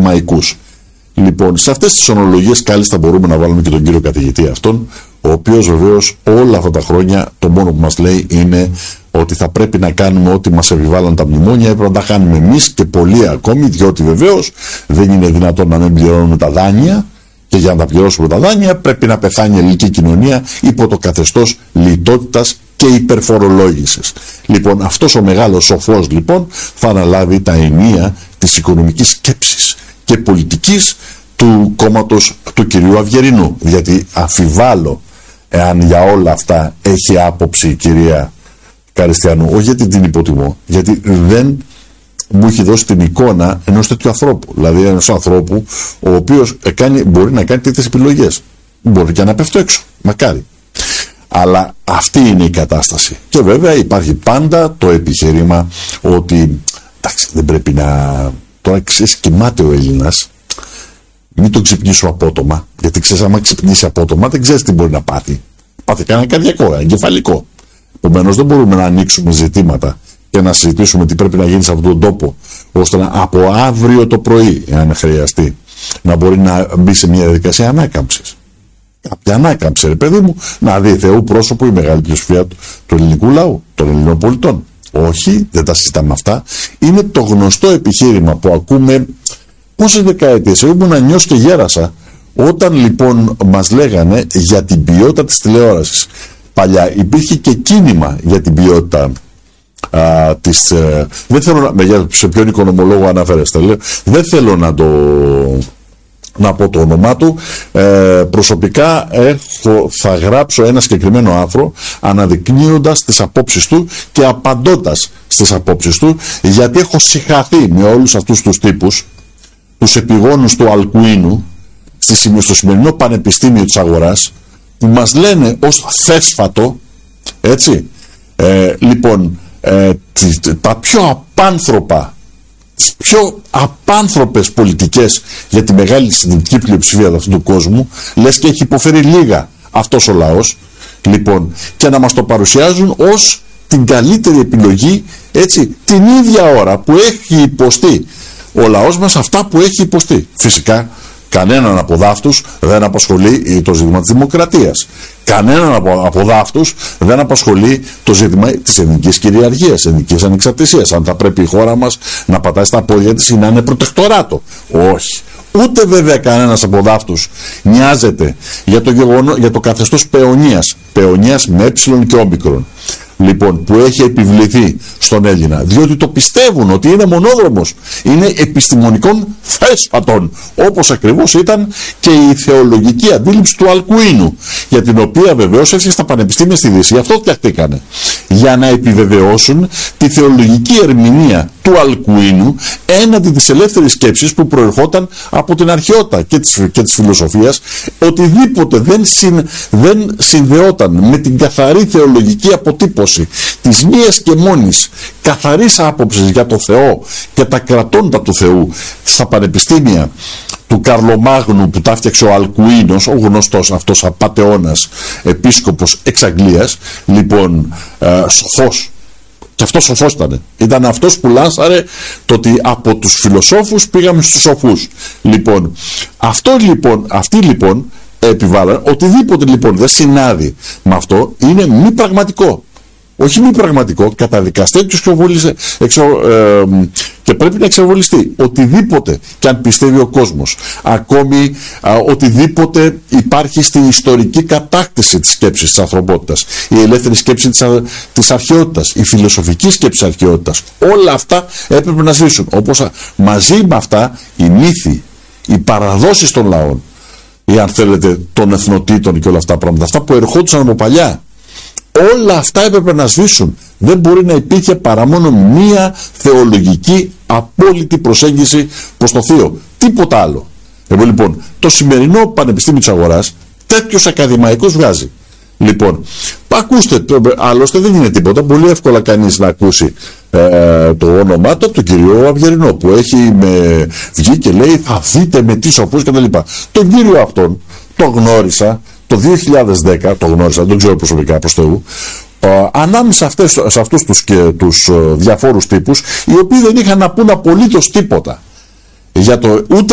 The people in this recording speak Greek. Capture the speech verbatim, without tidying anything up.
ακαδημαϊκούς. Λοιπόν, σε αυτές τις ονολογίες κάλλιστα μπορούμε να βάλουμε και τον κύριο καθηγητή αυτόν, ο οποίος βεβαίως όλα αυτά τα χρόνια το μόνο που μας λέει είναι ότι θα πρέπει να κάνουμε ό,τι μας επιβάλλαν τα μνημόνια, έπρεπε να τα κάνουμε εμείς και πολλοί ακόμη, διότι βεβαίως δεν είναι δυνατόν να μην πληρώνουμε τα δάνεια και για να τα πληρώσουμε τα δάνεια πρέπει να πεθάνει η ελληνική κοινωνία υπό το καθεστώς λιτότητας και υπερφορολόγησης. Λοιπόν, αυτός ο μεγάλος σοφός λοιπόν θα αναλάβει τα ενία της οικονομικής σκέψης και πολιτικής του κόμματος του κυρίου Αυγερινού, γιατί αφιβάλλω εάν για όλα αυτά έχει άποψη η κυρία Καριστιανού, όχι γιατί την υποτιμώ, γιατί δεν μου έχει δώσει την εικόνα ενός τέτοιου ανθρώπου, δηλαδή ενός ανθρώπου ο οποίος κάνει, μπορεί να κάνει τέτοιες επιλογές, μπορεί και να πέφτω έξω, μακάρι, αλλά αυτή είναι η κατάσταση. Και βέβαια υπάρχει πάντα το επιχείρημα ότι εντάξει, δεν πρέπει να, τώρα ξέρεις, κοιμάται ο Έλληνας, μην τον ξυπνήσω απότομα, γιατί ξέρεις, άμα ξυπνήσει απότομα δεν ξέρεις τι μπορεί να πάθει, πάθει κανένα καρδιακό, εγκεφαλικό. Επομένως δεν μπορούμε να ανοίξουμε ζητήματα και να συζητήσουμε τι πρέπει να γίνει σε αυτόν τον τόπο, ώστε να, από αύριο το πρωί, εάν χρειαστεί, να μπορεί να μπει σε μια διαδικασία ανάκαμψης. Κάποια ανάκαμψη, ρε παιδί μου, να δει Θεού πρόσωπο η μεγάλη πλειοψηφία του, του ελληνικού λαού, των Ελληνών πολιτών. Όχι, δεν τα συζητάμε αυτά. Είναι το γνωστό επιχείρημα που ακούμε πόσες δεκαετίες. Εγώ ήμουν νιός και γέρασα όταν λοιπόν μας λέγανε για την ποιότητα της τηλεόρασης. Παλιά υπήρχε και κίνημα για την ποιότητα α, της... Ε, δεν θέλω να... Σε ποιον οικονομολόγο αναφέρεστε, λέω. Δεν θέλω να το... να πω το όνομά του. Ε, προσωπικά έχω, θα γράψω ένα συγκεκριμένο άρθρο αναδεικνύοντας τις απόψεις του και απαντώντας στις απόψεις του, γιατί έχω συγχαθεί με όλους αυτούς τους τύπους, τους επιγόνους του Αλκουίνου, στο σημερινό πανεπιστήμιο της αγοράς, που μας λένε ως θέσφατο, έτσι, ε, λοιπόν, ε, τα πιο απάνθρωπα, τις πιο απάνθρωπες πολιτικές για τη μεγάλη συντηρητική πλειοψηφία αυτού του κόσμου, λες και έχει υποφέρει λίγα αυτός ο λαός, λοιπόν, και να μας το παρουσιάζουν ως την καλύτερη επιλογή, έτσι, την ίδια ώρα που έχει υποστεί ο λαός μας αυτά που έχει υποστεί. Φυσικά κανέναν από δάφτους δεν απασχολεί το ζήτημα της δημοκρατίας. Κανέναν από δάφτους δεν απασχολεί το ζήτημα της εθνικής κυριαρχίας, εθνικής ανεξαρτησίας. Αν θα πρέπει η χώρα μας να πατάει στα πόδια της ή να είναι προτεκτοράτο. Όχι. Ούτε βέβαια κανένας από δάφτους νοιάζεται για το, γεγονό, για το καθεστώς παιονίας. Παιονίας με ε και όμικρον. Λοιπόν, που έχει επιβληθεί στον Έλληνα, διότι το πιστεύουν ότι είναι μονόδρομος, είναι επιστημονικών θέσφατων, όπως ακριβώς ήταν και η θεολογική αντίληψη του Αλκουίνου, για την οποία βεβαίως έφυγε στα πανεπιστήμια στη Δύση. Αυτό φτιαχτήκανε, για να επιβεβαιώσουν τη θεολογική ερμηνεία του Αλκουίνου έναντι της ελεύθερης σκέψης που προερχόταν από την αρχαιότητα και της, και της φιλοσοφίας. Οτιδήποτε δεν, συν, δεν συνδεόταν με την καθαρή θεολογική αποτύπωση της μίας και μόνης καθαρής άποψης για το Θεό και τα κρατώντα του Θεού στα πανεπιστήμια του Καρλομάγνου που τα έφτιαξε ο Αλκουίνος, ο γνωστός αυτός απατεώνας επίσκοπος εξ Αγγλίας, λοιπόν, ε, σοφός. Και αυτός σοφός ήταν. Ήταν αυτός που λάσαρε το ότι από τους φιλοσόφους πήγαμε στους σοφούς. Λοιπόν, αυτό λοιπόν, αυτοί λοιπόν επιβάλλαν, οτιδήποτε λοιπόν δεν συνάδει με αυτό είναι μη πραγματικό. Όχι μη πραγματικό, καταδικαστέ και, εξο, ε, και πρέπει να εξαβολιστεί. Οτιδήποτε και αν πιστεύει ο κόσμος, ακόμη α, οτιδήποτε υπάρχει στην ιστορική κατάκτηση της σκέψης της ανθρωπότητας, η ελεύθερη σκέψη της, α, της αρχαιότητας, η φιλοσοφική σκέψη της αρχαιότητας, όλα αυτά έπρεπε να σβήσουν. Όπως α, μαζί με αυτά οι μύθοι, οι παραδόσεις των λαών, ή αν θέλετε των εθνοτήτων και όλα αυτά τα πράγματα, αυτά που ερχόντουσαν από παλιά, όλα αυτά έπρεπε να σβήσουν. Δεν μπορεί να υπήρχε παρά μόνο μία θεολογική απόλυτη προσέγγιση προς το Θείο. Τίποτα άλλο. Εγώ λοιπόν το σημερινό πανεπιστήμιο της αγοράς τέτοιος ακαδημαϊκός βγάζει. Λοιπόν, ακούστε, άλλωστε δεν είναι τίποτα. Πολύ εύκολα κανείς να ακούσει ε, το όνομά του από τον κύριο Αυγερινό, που έχει με, βγει και λέει θα δείτε με τι σοφούς κτλ. Τον κύριο αυτόν τον γνώρισα το δύο χιλιάδες δέκα, το γνώρισα, δεν ξέρω προσωπικά προς Θεού, ε, ανάμεσα αυτές, σε αυτούς τους, και, τους ε, διαφόρους τύπους, οι οποίοι δεν είχαν να πούν απολύτως τίποτα για το, ούτε